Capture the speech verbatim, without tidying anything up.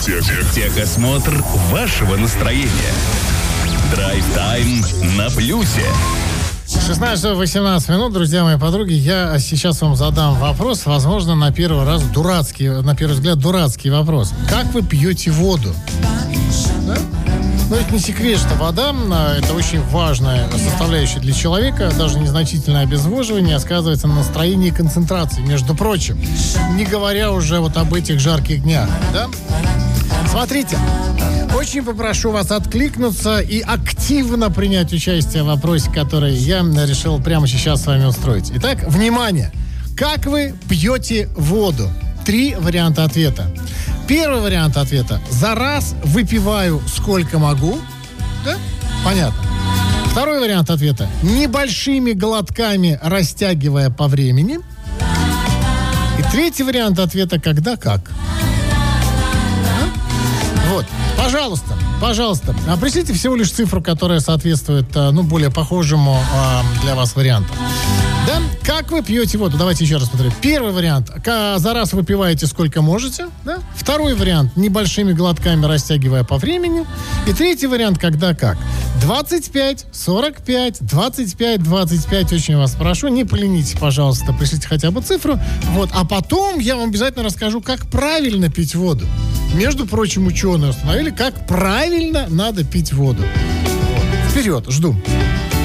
Тех. Техосмотр вашего настроения. Драйв-тайм на плюсе. шестнадцать часов восемнадцать минут, друзья мои подруги. Я сейчас вам задам вопрос, возможно, на первый раз дурацкий, на первый взгляд дурацкий вопрос. Как вы пьете воду? Да? Ну, это не секрет, что вода – это очень важная составляющая для человека. Даже незначительное обезвоживание сказывается на настроении и концентрации, между прочим. Не говоря уже вот об этих жарких днях, да? Смотрите, очень попрошу вас откликнуться и активно принять участие в вопросе, который я решил прямо сейчас с вами устроить. Итак, внимание! Как вы пьете воду? Три варианта ответа. Первый вариант ответа. За раз выпиваю сколько могу. Да? Понятно. Второй вариант ответа. Небольшими глотками, растягивая по времени. И третий вариант ответа. Когда как. Вот, пожалуйста, пожалуйста, пришлите всего лишь цифру, которая соответствует, ну, более похожему э, для вас варианту. Да? Как вы пьете воду? Давайте еще раз смотрим. Первый вариант. За раз выпиваете сколько можете. Да? Второй вариант. Небольшими глотками, растягивая по времени. И третий вариант. Когда как. двадцать пять, сорок пять, двадцать пять, двадцать пять. Очень вас прошу, не поленитесь, пожалуйста. Пришлите хотя бы цифру. Вот. А потом я вам обязательно расскажу, как правильно пить воду. Между прочим, ученые установили, как правильно надо пить воду. Вот. Вперед, жду.